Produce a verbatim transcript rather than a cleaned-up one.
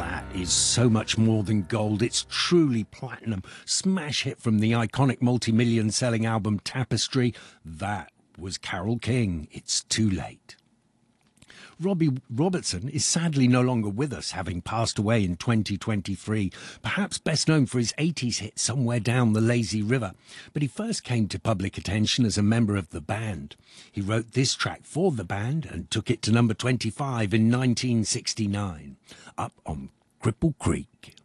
That is so much more than gold. It's truly platinum. Smash hit from the iconic multi-million selling album Tapestry. That was Carole King. It's Too Late. Robbie Robertson is sadly no longer with us, having passed away in twenty twenty-three, perhaps best known for his eighties hit Somewhere Down the Lazy River. But he first came to public attention as a member of the band. He wrote this track for the band and took it to number twenty-five in nineteen sixty-nine, up on Cripple Creek.